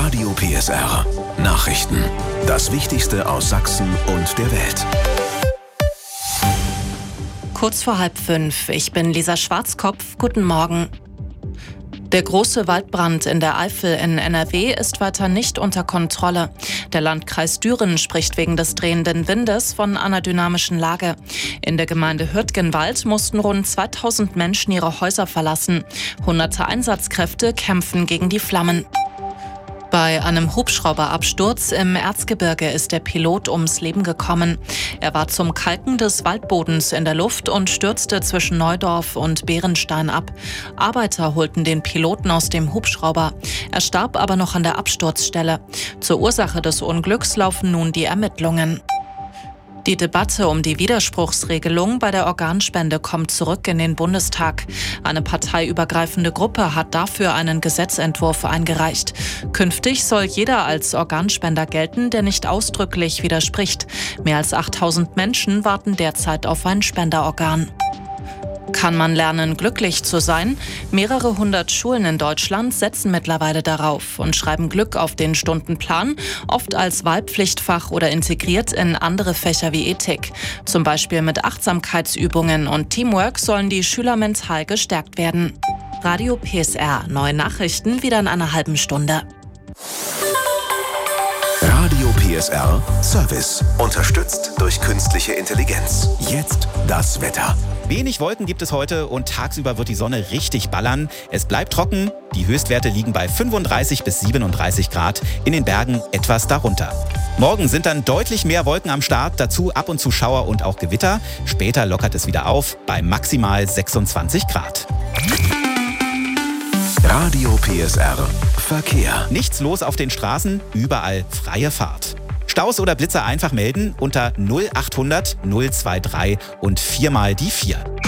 Radio PSR. Nachrichten. Das Wichtigste aus Sachsen und der Welt. Kurz vor 4:30. Ich bin Lisa Schwarzkopf. Guten Morgen. Der große Waldbrand in der Eifel in NRW ist weiter nicht unter Kontrolle. Der Landkreis Düren spricht wegen des drehenden Windes von einer dynamischen Lage. In der Gemeinde Hürtgenwald mussten rund 2000 Menschen ihre Häuser verlassen. Hunderte Einsatzkräfte kämpfen gegen die Flammen. Bei einem Hubschrauberabsturz im Erzgebirge ist der Pilot ums Leben gekommen. Er war zum Kalken des Waldbodens in der Luft und stürzte zwischen Neudorf und Bärenstein ab. Arbeiter holten den Piloten aus dem Hubschrauber. Er starb aber noch an der Absturzstelle. Zur Ursache des Unglücks laufen nun die Ermittlungen. Die Debatte um die Widerspruchsregelung bei der Organspende kommt zurück in den Bundestag. Eine parteiübergreifende Gruppe hat dafür einen Gesetzentwurf eingereicht. Künftig soll jeder als Organspender gelten, der nicht ausdrücklich widerspricht. Mehr als 8000 Menschen warten derzeit auf ein Spenderorgan. Kann man lernen, glücklich zu sein? Mehrere hundert Schulen in Deutschland setzen mittlerweile darauf und schreiben Glück auf den Stundenplan, oft als Wahlpflichtfach oder integriert in andere Fächer wie Ethik. Zum Beispiel mit Achtsamkeitsübungen und Teamwork sollen die Schüler mental gestärkt werden. Radio PSR, neue Nachrichten wieder in einer halben Stunde. Radio PSR Service. Unterstützt durch künstliche Intelligenz. Jetzt das Wetter. Wenig Wolken gibt es heute und tagsüber wird die Sonne richtig ballern. Es bleibt trocken. Die Höchstwerte liegen bei 35 bis 37 Grad. In den Bergen etwas darunter. Morgen sind dann deutlich mehr Wolken am Start. Dazu ab und zu Schauer und auch Gewitter. Später lockert es wieder auf bei maximal 26 Grad. Radio PSR Verkehr. Nichts los auf den Straßen, überall freie Fahrt. Staus oder Blitzer einfach melden unter 0800 023 und 4 mal die 4.